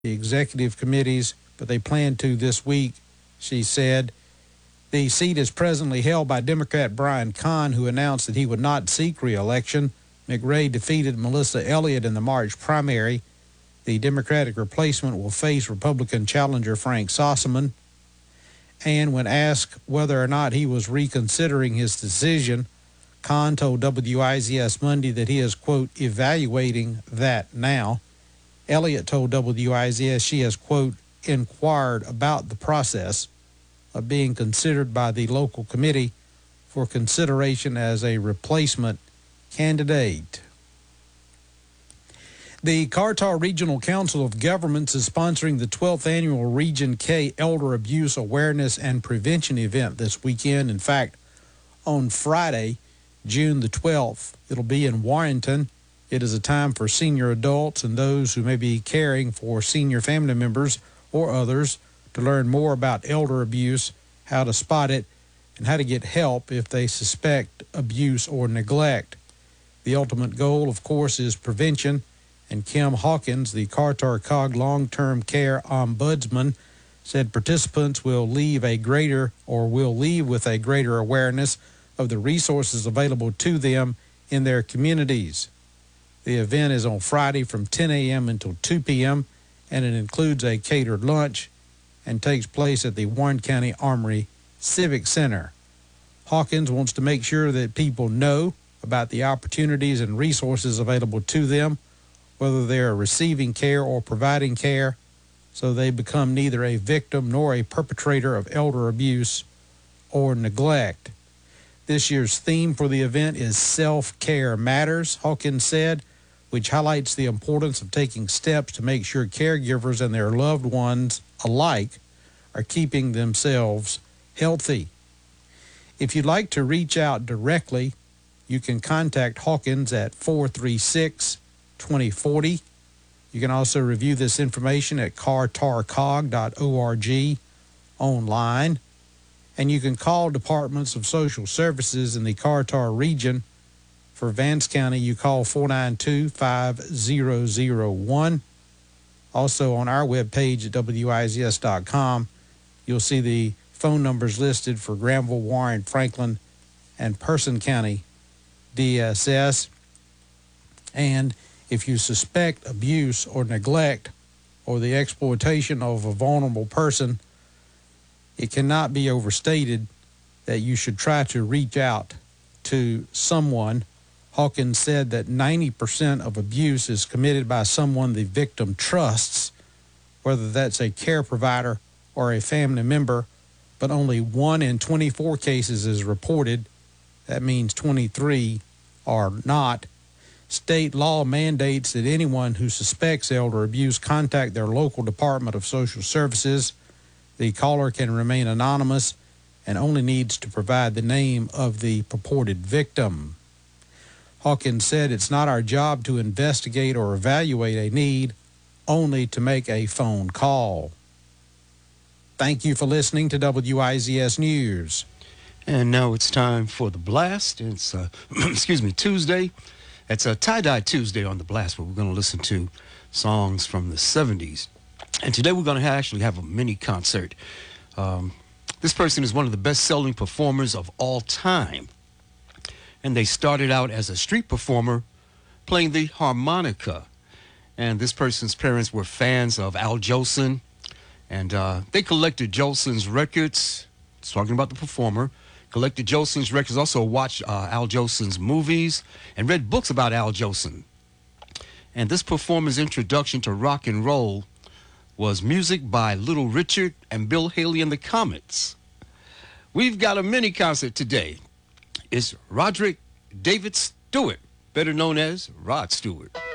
the executive committees, but they plan to this week, she said. The seat is presently held by Democrat Brian Kahn, who announced that he would not seek re-election. McRae defeated Melissa Elliott in the March primary. The Democratic replacement will face Republican challenger Frank Sossaman. And when asked whether or not he was reconsidering his decision, Kahn told WIZS Monday that he is, quote, evaluating that now. Elliott told WIZS she has, quote, inquired about the process of being considered by the local committee for consideration as a replacement candidate. The Carter Regional Council of Governments is sponsoring the 12th Annual Region K Elder Abuse Awareness and Prevention event this weekend. In fact, on Friday, June the 12th, it'll be in Warrenton. It is a time for senior adults and those who may be caring for senior family members or others to learn more about elder abuse, how to spot it, and how to get help if they suspect abuse or neglect. The ultimate goal, of course, is prevention, and Kim Hawkins, the Carter-Cog Long-Term Care Ombudsman, said participants will leave with a greater awareness of the resources available to them in their communities. The event is on Friday from 10 a.m. until 2 p.m., and it includes a catered lunch and takes place at the Warren County Armory Civic Center. Hawkins wants to make sure that people know about the opportunities and resources available to them, whether they are receiving care or providing care, so they become neither a victim nor a perpetrator of elder abuse or neglect. This year's theme for the event is Self-Care Matters, Hawkins said, which highlights the importance of taking steps to make sure caregivers and their loved ones alike are keeping themselves healthy. If you'd like to reach out directly, you can contact Hawkins at 436-2040. You can also review this information at cartarcog.org online. And you can call Departments of Social Services in the Carter region. For Vance County, you call 492-5001. Also on our webpage at WIZS.com, you'll see the phone numbers listed for Granville, Warren, Franklin, and Person County DSS. And if you suspect abuse or neglect or the exploitation of a vulnerable person, it cannot be overstated that you should try to reach out to someone. Hawkins said that 90% of abuse is committed by someone the victim trusts, whether that's a care provider or a family member, but only 1 in 24 cases is reported. That means 23 are not. State law mandates that anyone who suspects elder abuse contact their local Department of Social Services. The caller can remain anonymous and only needs to provide the name of the purported victim. Hawkins said it's not our job to investigate or evaluate a need, only to make a phone call. Thank you for listening to WIZS News. And now it's time for The Blast. It's, Tuesday. It's a Tie-Dye Tuesday on The Blast, where we're going to listen to songs from the 70s. And today we're going to actually have a mini concert. This person is one of the best-selling performers of all time. And they started out as a street performer playing the harmonica. And this person's parents were fans of Al Jolson. And they collected Jolson's records. It's talking about the performer. Collected Jolson's records, also watched Al Jolson's movies, and read books about Al Jolson. And this performer's introduction to rock and roll was music by Little Richard and Bill Haley and the Comets. We've got a mini concert today. It's Roderick David Stewart, better known as Rod Stewart.